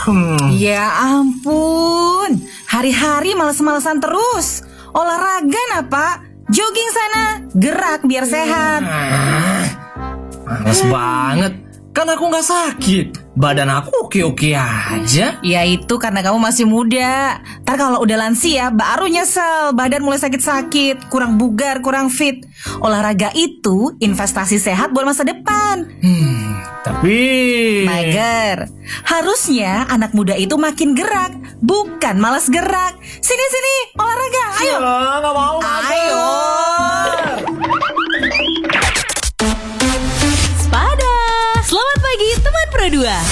Ya ampun, hari-hari males-malesan terus. Olahraga nah Pak, jogging sana, gerak biar sehat. Males banget. Kan aku gak sakit. Badan aku oke-oke aja. Ya itu karena kamu masih muda. Ntar kalau udah lansia baru nyesel, badan mulai sakit-sakit, kurang bugar, kurang fit. Olahraga itu investasi sehat buat masa depan. Tapi Mager, harusnya anak muda itu makin gerak, bukan malas gerak. Sini, olahraga, ayo. gak mau. Ayo. Selamat pagi teman Pro 2.